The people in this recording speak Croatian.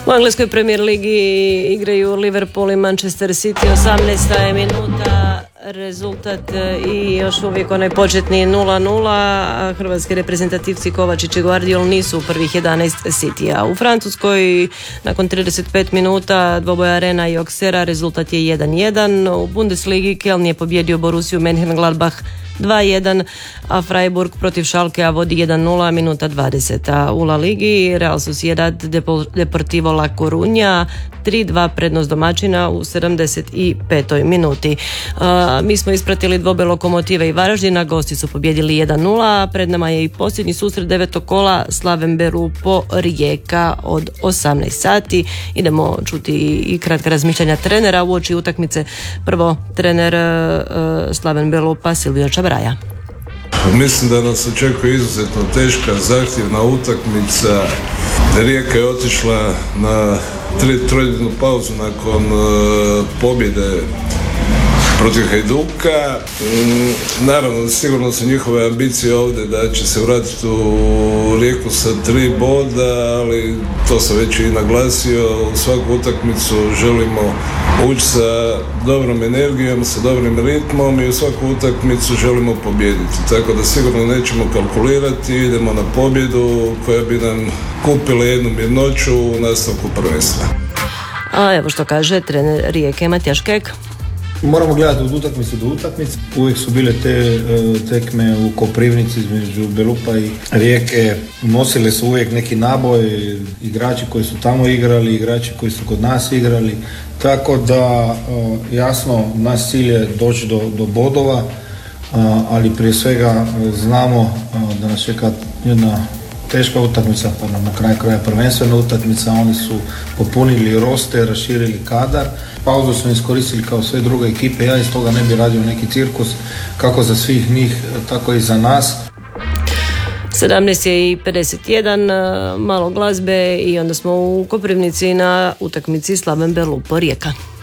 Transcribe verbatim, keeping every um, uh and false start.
U engleskoj premijer ligi igraju Liverpool i Manchester City, osamnaesta je minuta, rezultat i još uvijek onaj početni nula nula. Hrvatski reprezentativci Kovačić i Guardiol nisu u prvih jedanaest Citya. U Francuskoj nakon trideset pet minuta dvoboja Rena i Auxerra rezultat je jedan jedan. U Bundesligi Köln je pobjedio Borussiju Mönchengladbach dva jedan, a Freiburg protiv Schalkea vodi jedan nula, minuta dvadeseta. U La Ligi Real Sociedad Deportivo La Coruña tri dva, prednost domaćina u sedamdeset petoj minuti. Uh, mi smo ispratili dvobe Lokomotive i Varaždina, gosti su pobjedili jedan nula, pred nama je i posljednji susret devetog kola Slaven Belupo Rijeka od osamnaest sati. Idemo čuti i kratka razmišljanja trenera uoči utakmice. Prvo trener uh, Slaven Belupa Silvio Čabraja. Mislim da nas očekuje izuzetno teška, zahtjevna utakmica. Rijeka je otišla na trojednu pauzu nakon uh, pobjede protiv Hajduka. Mm, naravno, sigurno su njihove ambicije ovdje da će se vratiti u Rijeku sa tri boda, ali to sam već i naglasio. U svaku utakmicu želimo ući sa dobrom energijom, sa dobrim ritmom i u svaku utakmicu želimo pobijediti. Tako da sigurno nećemo kalkulirati, idemo na pobjedu koja bi nam kupila jednu mirnoću u nastavku prvenstva. A evo što kaže trener Rijeke Matijaš Kek. Moramo gledati od utakmice do utakmice. Uvijek su bile te uh, tekme u Koprivnici između Belupa i Rijeke. Nosile su uvijek neki naboj, igrači koji su tamo igrali, igrači koji su kod nas igrali. Tako da uh, jasno, naš cilj je doći do, do bodova, uh, ali prije svega uh, znamo uh, da nas čeka jedna teška utakmica, pa na kraju kraja prvenstvena utakmica. Oni su popunili roster, raširili kadar. Pauzu su iskoristili kao sve druge ekipe. Ja iz toga ne bi radio neki cirkus, kako za svih njih, tako i za nas. sedamnaest je i pedeset jedan, malo glazbe i onda smo u Koprivnici na utakmici Slaven Belupo Rijeka.